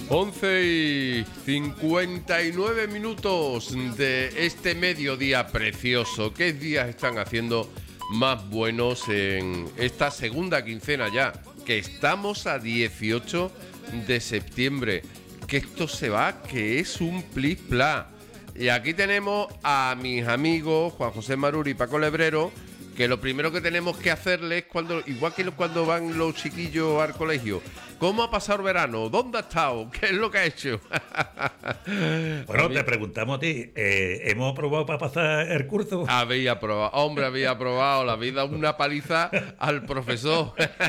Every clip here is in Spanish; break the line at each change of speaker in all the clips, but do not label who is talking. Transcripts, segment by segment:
11:59 de este mediodía precioso. ¿Qué días están haciendo más buenos en esta segunda quincena ya? Que estamos a 18 de septiembre. Que esto se va, que es un plis-plas. Y aquí tenemos a mis amigos Juan José Maruri y Paco Lebrero, que lo primero que tenemos que hacerles, igual que cuando van los chiquillos al colegio, ¿cómo ha pasado el verano? ¿Dónde ha estado? ¿Qué es lo que ha hecho?
Bueno, te preguntamos a ti, ¿hemos aprobado para pasar el curso?
Había aprobado, hombre, había aprobado. La vida una paliza al profesor.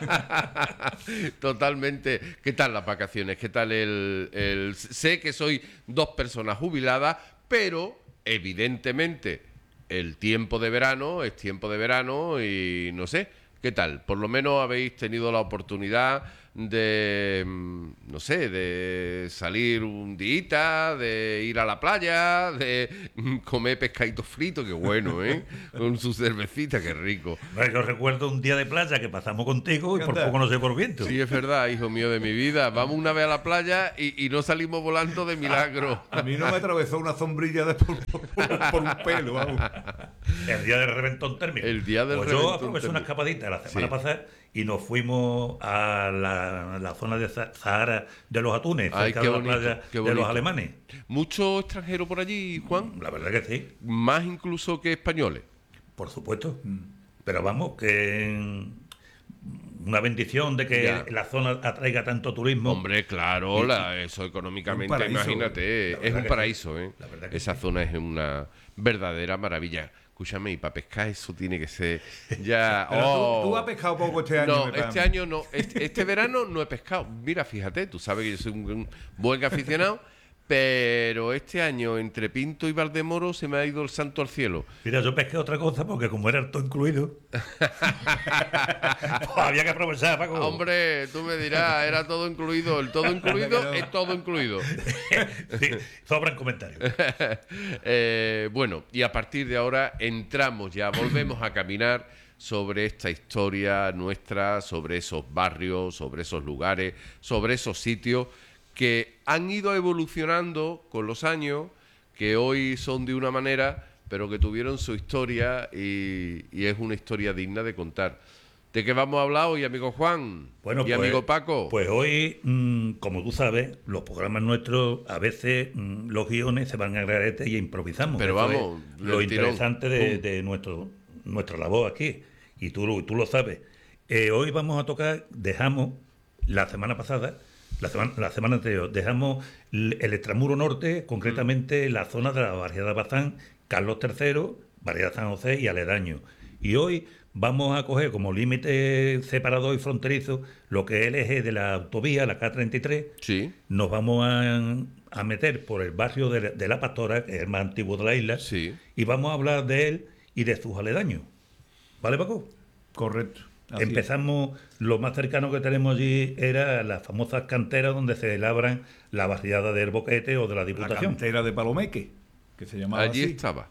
Totalmente. ¿Qué tal las vacaciones? ¿Qué tal Sé que soy dos personas jubiladas, pero evidentemente el tiempo de verano es tiempo de verano y no sé, ¿qué tal? Por lo menos habéis tenido la oportunidad de, no sé, de salir un día, de ir a la playa, de comer pescadito frito, qué bueno, ¿eh? Con su cervecita, qué rico.
Bueno, yo recuerdo un día de playa que pasamos contigo y por poco no sé por viento.
Sí, es verdad, hijo mío de mi vida. Vamos una vez a la playa y no salimos volando de milagro.
A mí no me atravesó una sombrilla por un pelo, vamos.
El día del reventón térmico.
El día del
pues
reventón
yo aproveché una escapadita la semana
Sí.
pasada y nos fuimos a la zona de Sahara de los Atunes,
Ay,
cerca
qué
de la
bonito,
playa
qué
de
bonito.
los alemanes.
¿Mucho extranjero por allí, Juan?
La verdad que sí,
Más incluso que españoles.
por supuesto. Pero vamos, que una bendición de que
Ya.
la zona atraiga tanto turismo.
Hombre, claro, eso económicamente,
Un paraíso.
imagínate,
La
es
verdad
un
que
paraíso,
sí.
¿eh?
La verdad que
Esa
sí.
zona es una verdadera maravilla. Escúchame, y para pescar eso tiene que ser ya...
Pero tú has pescado poco este año.
No,
me parece.
este año no. Este verano no he pescado. Mira, fíjate, tú sabes que yo soy un buen aficionado, pero este año entre Pinto y Valdemoro se me ha ido el santo al cielo.
Mira, yo pesqué otra cosa porque como era todo incluido, pues había que aprovechar, Paco.
Hombre, tú me dirás, era todo incluido. El todo incluido es todo incluido.
Sí, sobran comentarios.
Bueno, y a partir de ahora entramos ya, volvemos a caminar sobre esta historia nuestra, sobre esos barrios, sobre esos lugares, sobre esos sitios que han ido evolucionando con los años, que hoy son de una manera, pero que tuvieron su historia y es una historia digna de contar. ¿De qué vamos a hablar hoy, amigo Juan?
Bueno,
y
pues,
amigo Paco.
Pues hoy, como tú sabes, los programas nuestros, a veces los guiones se van a garete y improvisamos.
Pero
Eso
vamos,
es lo
del tirón.
interesante de nuestra labor aquí. Y tú lo sabes. Hoy vamos a tocar, dejamos la semana pasada, la semana anterior, dejamos el extramuro norte, concretamente la zona de la barriada Bazán, Carlos III, barriada San José y aledaño. Y hoy vamos a coger como límite separador y fronterizo lo que es el eje de la autovía, la K33.
Sí,
Nos vamos a meter por el barrio de La Pastora, que es el más antiguo de la isla,
sí.
y vamos a hablar de él y de sus aledaños. ¿Vale, Paco?
Correcto. Así
Empezamos, lo más cercano que tenemos allí era las famosas canteras donde se labran la barriada del Boquete o de la
es. La
Diputación.
cantera de Palomeque, que se llamaba
Allí
así.
estaba.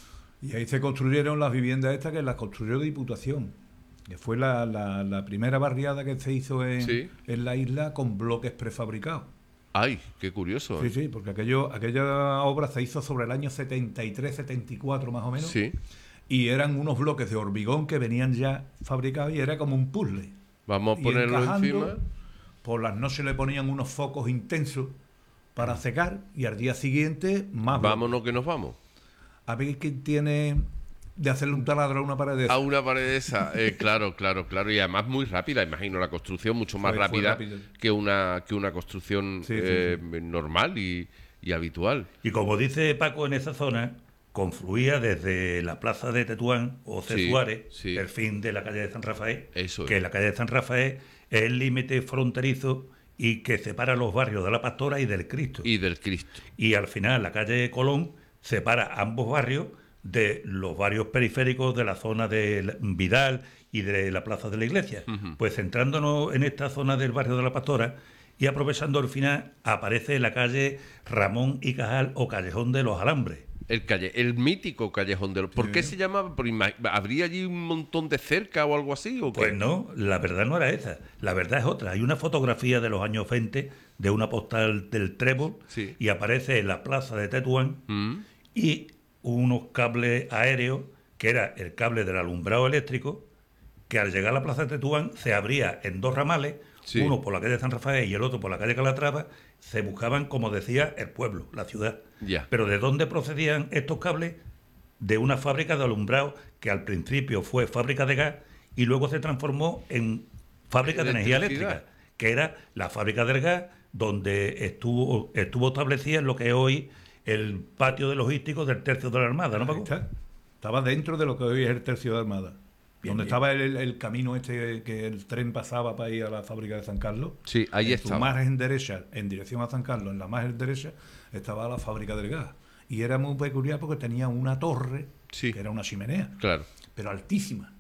Y ahí se construyeron las viviendas estas, que las construyó Diputación. Que fue la primera barriada que se hizo
Sí.
en la isla con bloques prefabricados.
Ay, qué curioso.
Sí, sí, porque aquella obra se hizo sobre el año 73, 74 más o menos.
Sí.
Y eran unos bloques de hormigón que venían ya fabricados y era como un puzzle.
Vamos a
Y
ponerlo
encajando,
encima.
Por las noches le ponían unos focos intensos para secar y al día siguiente más bloques.
Vámonos que nos vamos.
A ver quién tiene de hacerle un taladro a una pared de
A
esa.
una pared de esa. Claro. Y además muy rápida, imagino, la construcción mucho más
Fue
rápida
rápido.
que una construcción
Sí,
normal y habitual.
Y como dice Paco, en esa zona confluía desde la plaza de Tetuán o
Sí,
Suárez,
sí.
el fin de la calle de San Rafael,
Eso
que
es.
la calle de San Rafael es el límite fronterizo y que separa los barrios de la Pastora y del Cristo.
Y del Cristo.
Y al final la calle Colón separa ambos barrios de los barrios periféricos de la zona de Vidal y de la plaza de la iglesia. Pues centrándonos en esta zona del barrio de la Pastora y aprovechando el final, aparece la calle Ramón y Cajal o Callejón de los Alambres.
El mítico Callejón de los... ¿Por qué se llamaba? ¿Habría allí un montón de cerca o algo así? ¿O qué?
Pues no, la verdad no era esa. La verdad es otra. Hay una fotografía de los años 20 de una postal del Trébol
Sí.
y aparece en la plaza de Tetuán
Mm.
y unos cables aéreos, que era el cable del alumbrado eléctrico, que al llegar a la plaza de Tetuán se abría en dos ramales,
Sí.
uno por la calle San Rafael y el otro por la calle Calatrava. Se buscaban, como decía, el pueblo, la ciudad.
Ya.
Pero ¿de dónde procedían estos cables? De una fábrica de alumbrado que al principio fue fábrica de gas y luego se transformó en fábrica de energía
Electricidad.
eléctrica, que era la fábrica del gas, donde estuvo establecida en lo que es hoy el patio de logísticos del Tercio de la Armada, ¿no,
Ahí
Paco?
está. Estaba dentro de lo que hoy es el Tercio de Armada.
Bien,
donde
bien.
estaba el camino este que el tren pasaba para ir a la fábrica de San Carlos.
Sí, ahí
en su
estaba.
margen derecha, en dirección a San Carlos, en la margen derecha, estaba la fábrica del gas. Y era muy peculiar porque tenía una torre,
Sí.
que era una chimenea,
Claro.
pero altísima.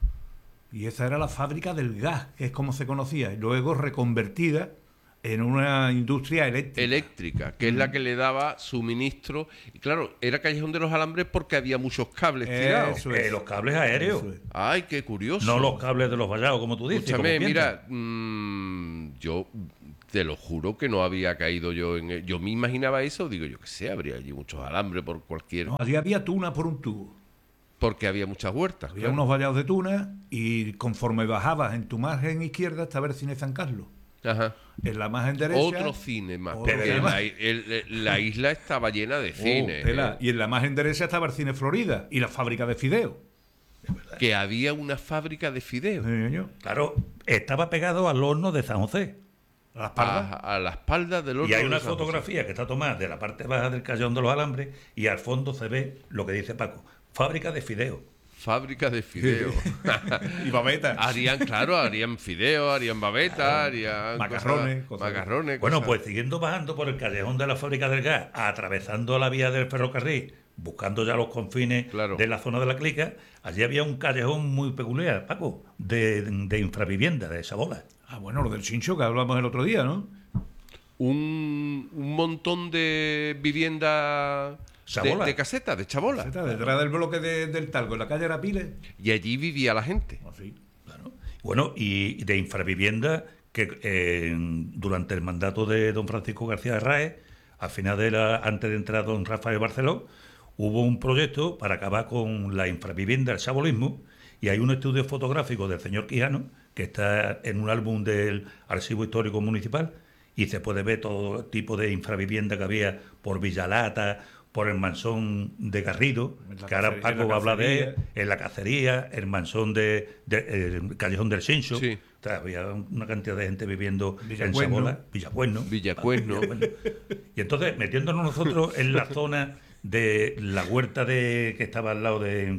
Y esa era la fábrica del gas, que es como se conocía, y luego reconvertida en una industria eléctrica.
Eléctrica, que es la que le daba suministro. Y claro, era Callejón de los Alambres porque había muchos cables tirados.
Eso es.
Los cables aéreos,
Eso es.
Ay, qué curioso.
no los cables de los vallados, como tú dices.
Escúchame,
como piensas.
mira, yo te lo juro que no había caído yo en... Yo me imaginaba eso, digo, yo qué sé, habría allí muchos alambres por cualquier...
No, allí había tuna por un tubo.
Porque había muchas huertas.
Había
claro.
unos vallados de tuna y conforme bajabas en tu margen izquierda estaba el cine San Carlos.
Ajá.
En la margen derecha...
Otro cine más.
Otro
Porque
cine.
la isla estaba llena de cine.
tela. Y en la margen derecha estaba el cine Florida y la fábrica de fideos.
Que había una fábrica de fideos.
Claro, estaba pegado al horno de San José.
A la espalda.
A la espalda del horno
Y hay
de
una
San José.
fotografía que está tomada de la parte baja del Callejón de los Alambres y al fondo se ve lo que dice Paco, fábrica de fideos.
Fábrica de fideos.
Y babeta.
Harían fideos, harían babetas, harían
Macarrones,
cosas,
cosas.
macarrones.
Bueno,
cosas.
pues siguiendo bajando por el Callejón de la Fábrica del Gas, atravesando la vía del ferrocarril, buscando ya los confines
Claro.
de la zona de la Clica, allí había un callejón muy peculiar, Paco, de infravivienda, de Sabola.
Ah, bueno, lo del chincho que hablamos el otro día, ¿no?
Un montón de viviendas
Chabola.
de casetas, de chabola.
Detrás del bloque del Talgo, en la calle Arapiles.
Y allí vivía la gente.
Así.
Claro. Bueno, y de infravivienda que durante el mandato de don Francisco García de Raez, al final antes de entrar don Rafael Barceló, hubo un proyecto para acabar con la infravivienda, el chabolismo, y hay un estudio fotográfico del señor Quijano, que está en un álbum del Archivo Histórico Municipal, y se puede ver todo tipo de infravivienda que había por Villalata, por el Mansón de Garrido,
En la
que ahora
cacería,
Paco
en la
va a hablar de él,
cacería.
en la cacería, el Mansón el Callejón del Cincho.
Sí.
O sea, había una cantidad de gente viviendo en
Villacuerno.
Sabola, Villacuerno.
Villacuerno.
Y entonces, metiéndonos nosotros en la zona de la huerta que estaba al lado de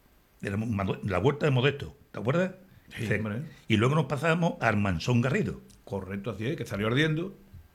la huerta de Modesto, ¿te acuerdas?
Sí, hombre.
Y luego nos pasamos al Mansón Garrido.
Correcto, así es, que salió ardiendo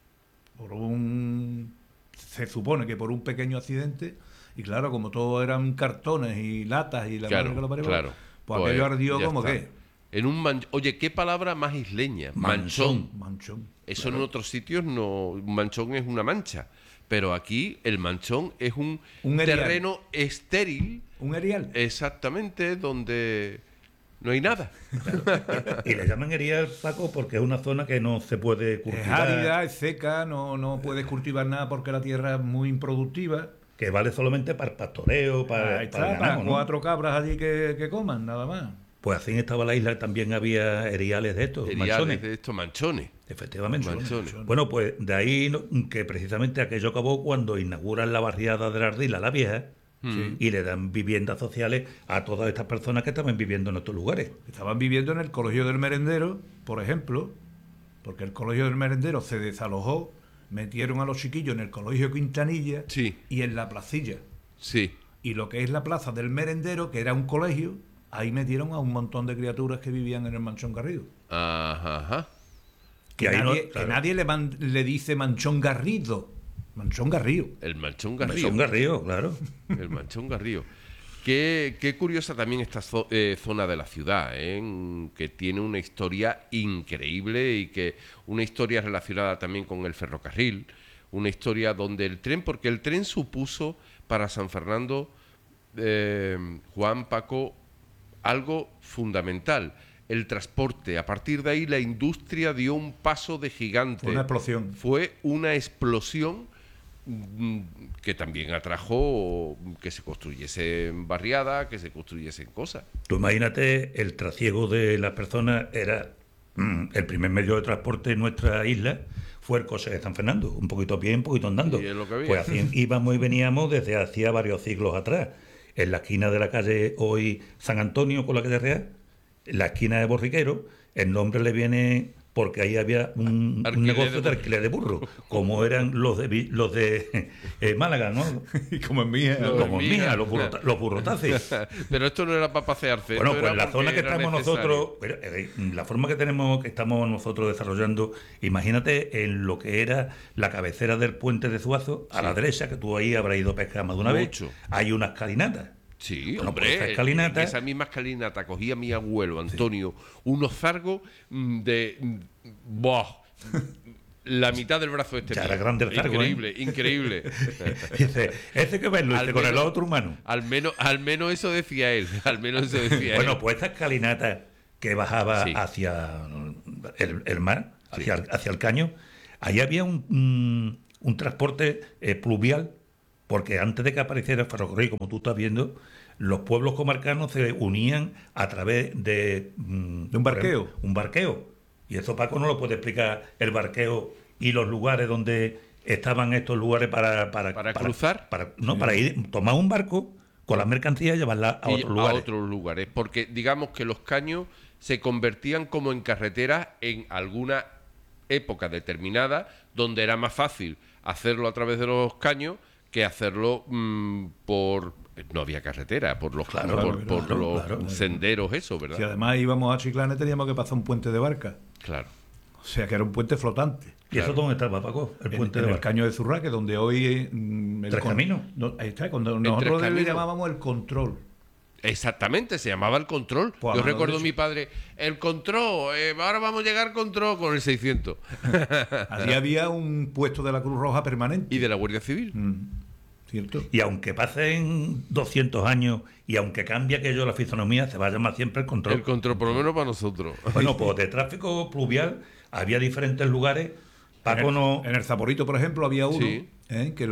se supone que por un pequeño accidente, y claro, como todo eran cartones y latas y la
Claro,
madre que lo parió,
claro.
pues
Pues
aquello ardió
ya
como
está.
que
Oye, qué palabra más isleña.
Manchón.
manchón.
Eso en otros sitios no. Un manchón es una mancha. Pero aquí el manchón es un
erial.
terreno estéril,
Un erial.
exactamente, donde no hay nada.
Y le llaman Erial, Paco, porque es una zona que no se puede
Es
cultivar,
árida, es seca, no puedes cultivar nada porque la tierra es muy improductiva.
que vale solamente para el pastoreo, para
Ahí
el
está,
ganado,
para
¿no?
4 cabras allí que coman, nada más.
Pues así estaba la isla, también había eriales de estos,
Eriales
manchones.
de estos manchones.
Efectivamente.
Manchones.
Bueno, pues de ahí que precisamente aquello acabó cuando inauguran la barriada de la Ardila, la Vieja, y le dan viviendas sociales a todas estas personas que estaban viviendo en estos lugares.
Estaban viviendo en el Colegio del Merendero, por ejemplo, porque el Colegio del Merendero se desalojó, metieron a los chiquillos en el Colegio Quintanilla
Sí.
y en la placilla.
Sí.
Y lo que es la plaza del Merendero, que era un colegio, ahí metieron a un montón de criaturas que vivían en el Manchón Garrido.
Ajá.
Que
Y ahí
nadie,
no- claro.
que nadie le dice Manchón Garrido, Manchón Garrido.
El manchón garrío.
Son Garrío, claro.
El manchón garrío. Qué curiosa también esta zona de la ciudad, que tiene una historia increíble y que una historia relacionada también con el ferrocarril, una historia donde el tren, porque el tren supuso para San Fernando, Juan, Paco, algo fundamental, el transporte. A partir de ahí la industria dio un paso de gigante.
Una explosión.
Fue una explosión que también atrajo que se construyesen barriadas, que se construyesen cosas.
Tú imagínate, el trasiego de las personas era el primer medio de transporte en nuestra isla, fue el coche de San Fernando, un poquito a pie, un poquito andando.
Y es lo que había.
Pues así íbamos y veníamos desde hacía varios siglos atrás. En la esquina de la calle hoy San Antonio con la calle Real, en la esquina de Borriquero, el nombre le viene porque ahí había un negocio de alquiler de burro, como eran los de Málaga, ¿no?
Y como en Mía.
Como en Mía, los burrotazos.
Pero esto no era para pasearse.
Bueno,
esto
pues
era
la zona que
porque era
estamos
necesario.
nosotros, la forma que estamos nosotros desarrollando, imagínate en lo que era la cabecera del puente de Zuazo, a la derecha, que tú ahí habrás ido a pescar más de una
Mucho.
vez, hay una escalinata.
Sí,
Bueno,
hombre,
pues esa escalinata-
esa misma escalinata cogía mi abuelo Antonio unos zargos ¡buah! La mitad del brazo de este
Ya
mío.
era grande el zargo,
Increíble, increíble.
Dice, ese que verlo,
Al
dice, con el
menos-
otro humano.
Al menos eso decía él. Al menos eso decía él.
Bueno, pues esta escalinata que bajaba
Sí.
hacia el mar, hacia el caño, ahí había un transporte pluvial, porque antes de que apareciera el ferrocarril, como tú estás viendo, los pueblos comarcanos se unían a través de
un barqueo.
por ejemplo, un barqueo. Y eso Paco no lo puede explicar, el barqueo y los lugares donde estaban estos lugares para
cruzar.
para ir, tomar un barco con las mercancías y llevarlas a
Y
otros lugares.
a otros lugares. Porque digamos que los caños se convertían como en carreteras en alguna época determinada, donde era más fácil hacerlo a través de los caños que hacerlo por... No había carretera, por los,
Claro,
por los
claro.
senderos, eso, ¿verdad?
Si además íbamos a Chiclana teníamos que pasar un puente de barca.
Claro.
O sea que era un puente flotante.
¿Y eso dónde estaba, Paco? El puente
en
de
el
barca.
Caño de Zurraque, donde hoy...
¿Tres Caminos?
Ahí está, cuando
Tres
nosotros le
Caminos.
llamábamos el control.
Exactamente, se llamaba el control.
Pues a
Yo
mano
recuerdo a
derecha.
mi padre, el control, ahora vamos a llegar al control con el 600.
Allí había un puesto de la Cruz Roja permanente.
Y de la Guardia Civil.
¿Cierto?
Y aunque pasen 200 años y aunque cambie aquello la fisonomía, se va a llamar siempre el control.
El control, por lo menos para nosotros.
Bueno, pues de tráfico pluvial había diferentes lugares. Paco no...
En el Zaporito, por ejemplo, había uno
Sí.
que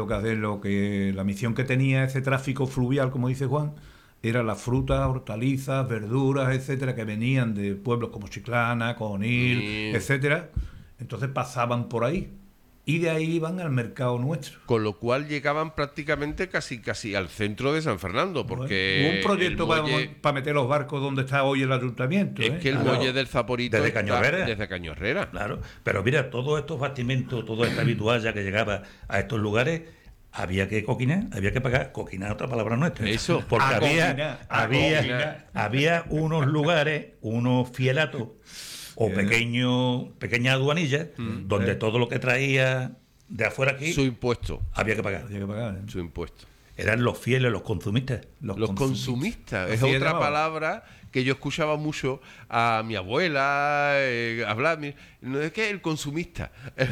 la misión que tenía ese tráfico fluvial, como dice Juan, era las frutas, hortalizas, verduras, etcétera, que venían de pueblos como Chiclana, Conil,
Sí.
etcétera. Entonces pasaban por ahí y de ahí iban al mercado nuestro.
Con lo cual llegaban prácticamente casi al centro de San Fernando, porque
Hubo un proyecto
el muelle-
para meter los barcos donde está hoy el ayuntamiento.
es que el
Claro.
muelle del Zaporito
Desde
está
Caño Herrera.
desde Caño Herrera.
Claro, pero mira, todos estos bastimentos, toda esta habitualla que llegaba a estos lugares, había que coquinar, había que pagar. Coquinar, otra palabra nuestra.
Eso.
Porque
A
había,
coquinar, a
había,
coquinar.
había unos lugares, unos fielatos o pequeñas aduanillas, donde todo lo que traía de afuera aquí
Su impuesto.
había que pagar.
Había que pagar, ¿eh?
Su impuesto.
Eran los fieles, los consumistas.
Los consumistas. Es
Así se
otra
llamaba.
palabra que yo escuchaba mucho a mi abuela hablar. No es que el consumista.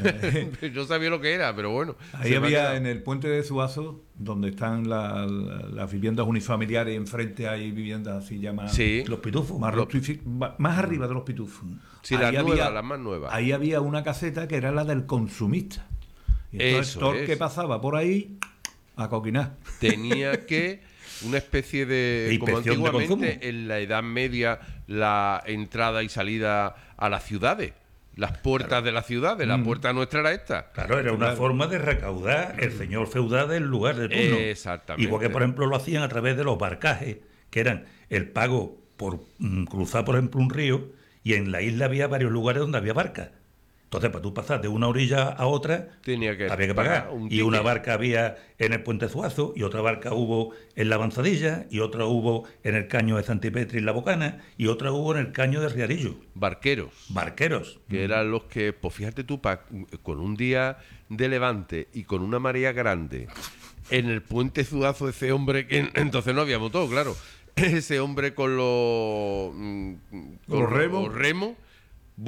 Yo sabía lo que era, pero bueno.
Ahí
se me ha
había
quedado.
en el puente de Zuazo, donde están las viviendas unifamiliares, enfrente hay viviendas así llamadas.
Sí.
Los pitufos.
Más arriba de los pitufos.
Sí,
Ahí
las nuevas, las más nuevas.
Ahí había una caseta que era la del consumista. Y entonces
Eso
todo el
es.
que pasaba por ahí a coquinar.
Tenía que una especie de
De
como
inspección de
antiguamente
consumo.
en la Edad Media la entrada y salida a las ciudades, las puertas de las ciudades, la puerta nuestra era esta.
Claro, era una forma de recaudar el señor feudal del lugar de turno.
Exactamente.
Igual que, por ejemplo, lo hacían a través de los barcajes, que eran el pago por cruzar, por ejemplo, un río, y en la isla había varios lugares donde había barcas. Entonces, para tú pasar de una orilla a otra,
Tenía que
había que pagar.
pagar un
Y una
ticket.
barca había en el Puente Zuazo, y otra barca hubo en la Avanzadilla, y otra hubo en el caño de Santipetri y La Bocana, y otra hubo en el caño de Riarillo.
Barqueros,
Barqueros.
que eran los que, pues fíjate tú, con un día de levante y con una marea grande, en el puente Zuazo, ese hombre que entonces no había motor, claro. Ese hombre con los
Los remos.
¡buah!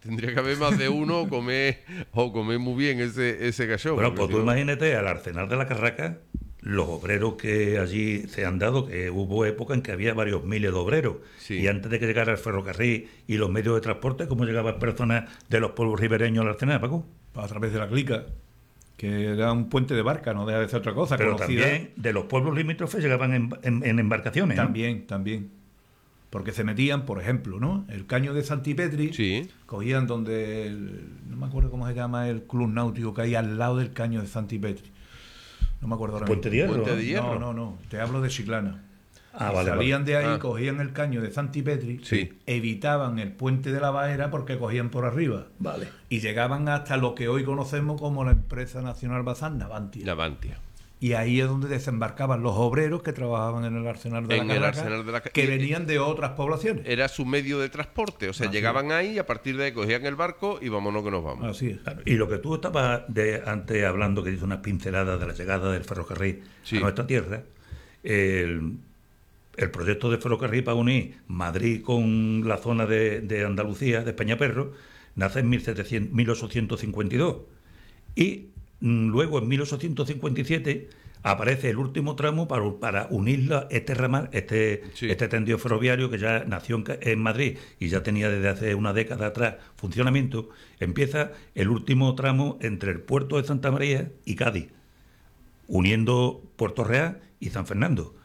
Tendría que haber más de uno o comer muy bien ese cachorro.
Bueno,
porque
pues
si
tú
no-
imagínate al Arsenal de la Carraca, los obreros que allí se han dado, que hubo época en que había varios miles de obreros.
Sí.
Y antes de que llegara el ferrocarril y los medios de transporte, ¿cómo llegaban personas de los pueblos ribereños al Arsenal, Paco?
A través de la Clica, que era un puente de barca, no deja de ser otra cosa.
Pero
conocida.
también de los pueblos limítrofes llegaban en embarcaciones, ¿no?
También. Porque se metían, por ejemplo, ¿no? El caño de Santipetri,
Sí.
cogían donde, no me acuerdo cómo se llama el club náutico que hay al lado del caño de Santipetri. No me acuerdo ahora
Puente de
mismo.
Hierro.
Puente de Hierro.
No, te hablo de Chiclana.
Ah, vale,
Salían
vale.
de ahí,
Ah.
cogían el caño de Santipetri,
Sí.
evitaban el puente de la Bahera porque cogían por arriba.
Vale.
Y llegaban hasta lo que hoy conocemos como la empresa nacional Bazán, Navantia.
Navantia.
Y ahí es donde desembarcaban los obreros que trabajaban en el Arsenal de
En
la
el
Carraca,
Arsenal de la Ca-
que
y-
venían de otras poblaciones.
Era su medio de transporte. O sea,
Así
llegaban ahí y a partir de ahí cogían el barco y vámonos que nos vamos.
Así es.
Claro, y lo que tú estabas antes hablando, que dice unas pinceladas de la llegada del ferrocarril
Sí.
a nuestra tierra, el proyecto de ferrocarril para unir Madrid con la zona de Andalucía, de Peñaperro, nace en 1852. Y luego en 1857 aparece el último tramo para unir este ramal,
Sí.
este tendido ferroviario que ya nació en Madrid y ya tenía desde hace una década atrás funcionamiento. Empieza el último tramo entre el puerto de Santa María y Cádiz, uniendo Puerto Real y San Fernando.